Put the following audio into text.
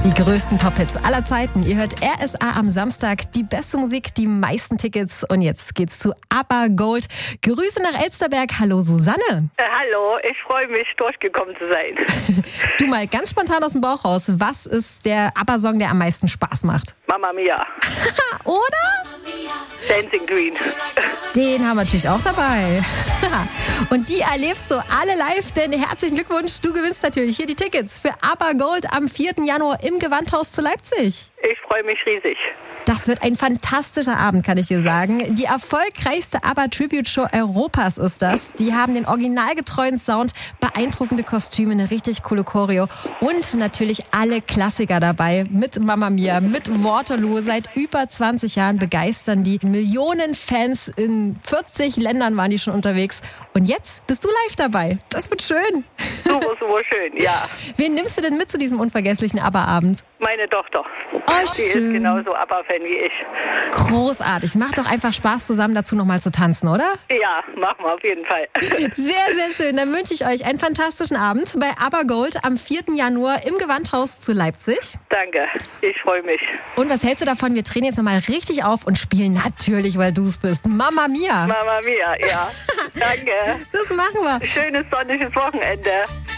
Die größten Pop-Hits aller Zeiten. Ihr hört RSA am Samstag, die beste Musik, die meisten Tickets. Und jetzt geht's zu ABBA Gold. Grüße nach Elsterberg. Hallo Susanne. Hallo, ich freue mich, durchgekommen zu sein. Du mal ganz spontan aus dem Bauch raus. Was ist der ABBA-Song, der am meisten Spaß macht? Mamma Mia. Oder? Dancing Queen. Den haben wir natürlich auch dabei. Und die erlebst du alle live, denn herzlichen Glückwunsch, du gewinnst natürlich hier die Tickets für ABBA Gold am 4. Januar im Gewandhaus zu Leipzig. Ich freue mich riesig. Das wird ein fantastischer Abend, kann ich dir sagen. Die erfolgreichste ABBA-Tribute-Show Europas ist das. Die haben den originalgetreuen Sound, beeindruckende Kostüme, eine richtig coole Choreo und natürlich alle Klassiker dabei. Mit Mamma Mia, mit Waterloo. Seit über 20 Jahren begeistern die Millionen Fans. In 40 Ländern waren die schon unterwegs. Und jetzt bist du live dabei. Das wird schön. Super, super schön, ja. Wen nimmst du denn mit zu diesem unvergesslichen ABBA-Abend? Meine Tochter. Oh, die ist schön. genauso ABBA-Fan wie ich. Großartig. Es macht doch einfach Spaß, zusammen dazu nochmal zu tanzen, oder? Ja, machen wir auf jeden Fall. Sehr, sehr schön. Dann wünsche ich euch einen fantastischen Abend bei ABBA Gold am 4. Januar im Gewandhaus zu Leipzig. Danke, ich freue mich. Und was hältst du davon? Wir drehen jetzt nochmal richtig auf und spielen natürlich, weil du es bist, Mamma Mia. Mamma Mia, ja. Danke. Das machen wir. Schönes sonniges Wochenende.